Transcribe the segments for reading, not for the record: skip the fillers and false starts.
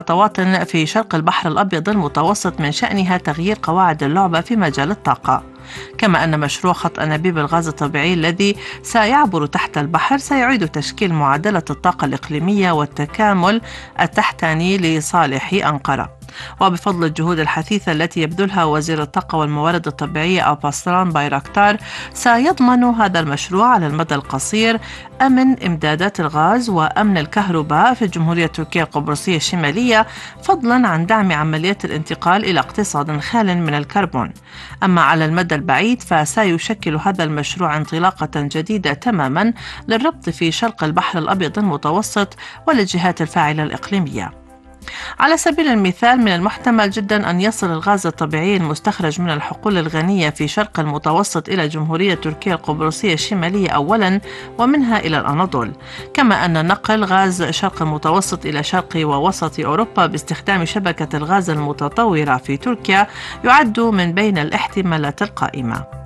خطوات في شرق البحر الأبيض المتوسط من شأنها تغيير قواعد اللعبة في مجال الطاقة، كما أن مشروع خط أنابيب الغاز الطبيعي الذي سيعبر تحت البحر سيعيد تشكيل معادلة الطاقة الإقليمية والتكامل التحتاني لصالح أنقرة. وبفضل الجهود الحثيثة التي يبذلها وزير الطاقة والموارد الطبيعية ألباسطران بايراكتار، سيضمن هذا المشروع على المدى القصير أمن إمدادات الغاز وأمن الكهرباء في الجمهورية التركية القبرصية الشمالية، فضلا عن دعم عمليات الانتقال إلى اقتصاد خال من الكربون. أما على المدى البعيد فسيشكل هذا المشروع انطلاقة جديدة تماما للربط في شرق البحر الأبيض المتوسط والجهات الفاعلة الإقليمية. على سبيل المثال، من المحتمل جدا أن يصل الغاز الطبيعي المستخرج من الحقول الغنية في شرق المتوسط إلى الجمهورية التركية القبرصية الشمالية أولا ومنها إلى الأناضول، كما أن نقل غاز شرق المتوسط إلى شرق ووسط أوروبا باستخدام شبكة الغاز المتطورة في تركيا يعد من بين الاحتمالات القائمة.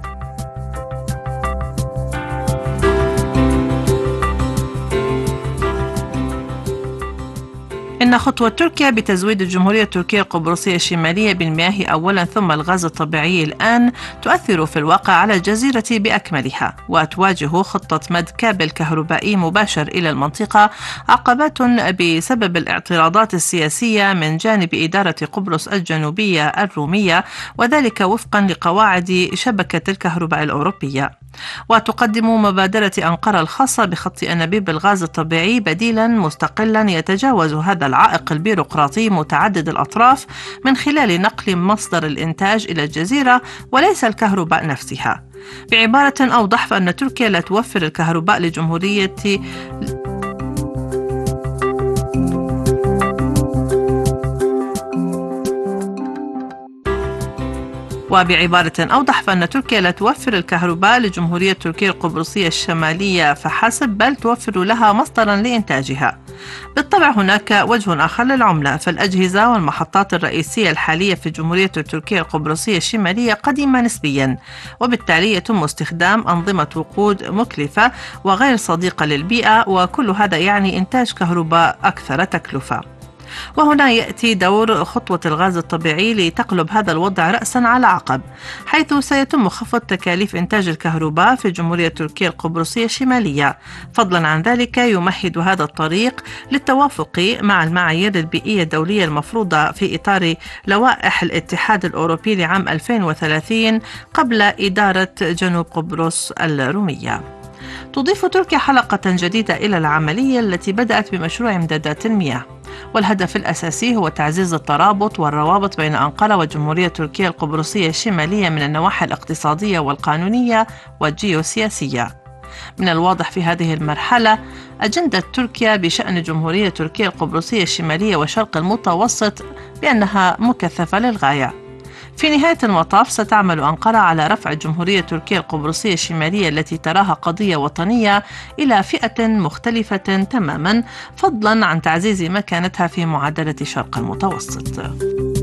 إن خطوة تركيا بتزويد الجمهورية التركية القبرصية الشمالية بالمياه أولا ثم الغاز الطبيعي الآن تؤثر في الواقع على الجزيرة بأكملها، وتواجه خطة مد كابل كهربائي مباشر إلى المنطقة عقبات بسبب الاعتراضات السياسية من جانب إدارة قبرص الجنوبية الرومية، وذلك وفقا لقواعد شبكة الكهرباء الأوروبية. وتقدم مبادرة أنقرة الخاصة بخط أنابيب الغاز الطبيعي بديلا مستقلا يتجاوز هذا العائق البيروقراطي متعدد الأطراف من خلال نقل مصدر الإنتاج إلى الجزيرة وليس الكهرباء نفسها. بعبارة أوضح، فأن تركيا لا توفر الكهرباء لجمهورية فأن تركيا لا توفر الكهرباء لجمهورية تركيا القبرصية الشمالية فحسب، بل توفر لها مصدرا لإنتاجها. بالطبع هناك وجه آخر للعملة، فالأجهزة والمحطات الرئيسية الحالية في الجمهورية التركية القبرصية الشمالية قديمة نسبيا، وبالتالي يتم استخدام أنظمة وقود مكلفة وغير صديقة للبيئة، وكل هذا يعني إنتاج كهرباء أكثر تكلفة. وهنا يأتي دور خطوة الغاز الطبيعي لتقلب هذا الوضع رأسا على عقب، حيث سيتم خفض تكاليف إنتاج الكهرباء في الجمهورية التركية القبرصية الشمالية. فضلا عن ذلك يمهد هذا الطريق للتوافق مع المعايير البيئية الدولية المفروضة في إطار لوائح الاتحاد الأوروبي لعام 2030 قبل إدارة جنوب قبرص الرومية. تضيف تركيا حلقة جديدة إلى العملية التي بدأت بمشروع إمدادات المياه، والهدف الأساسي هو تعزيز الترابط والروابط بين أنقرة والجمهورية التركية القبرصية الشمالية من النواحي الاقتصادية والقانونية والجيوسياسية. من الواضح في هذه المرحلة أجندة تركيا بشأن الجمهورية التركية القبرصية الشمالية وشرق المتوسط بأنها مكثفة للغاية. في نهاية المطاف ستعمل أنقرة على رفع الجمهورية التركية القبرصية الشمالية التي تراها قضية وطنية إلى فئة مختلفة تماما، فضلا عن تعزيز مكانتها في معادلة شرق المتوسط.